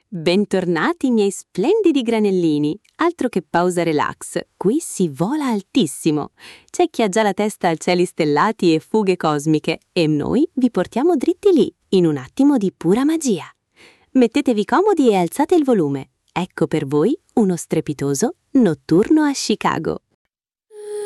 Bentornati miei splendidi granellini, altro che pausa relax, qui si vola altissimo. C'è chi ha già la testa al cieli stellati e fughe cosmiche e noi vi portiamo dritti lì, in un attimo di pura magia. Mettetevi comodi e alzate il volume, ecco per voi uno strepitoso notturno a Chicago.